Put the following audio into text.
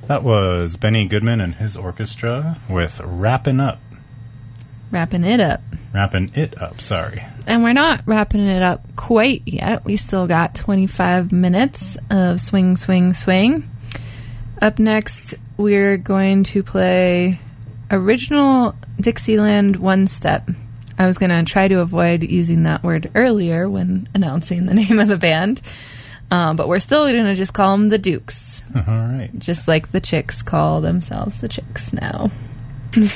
That was Benny Goodman and his orchestra with Wrappin' Up. Wrapping it up. Wrapping it up, sorry. And we're not wrapping it up quite yet. We still got 25 minutes of Swing, Swing, Swing. Up next, we're going to play original Dixieland one-step. I was going to try to avoid using that word earlier when announcing the name of the band. But we're still going to just call them the Dukes. All right. Just like the Chicks call themselves the Chicks now.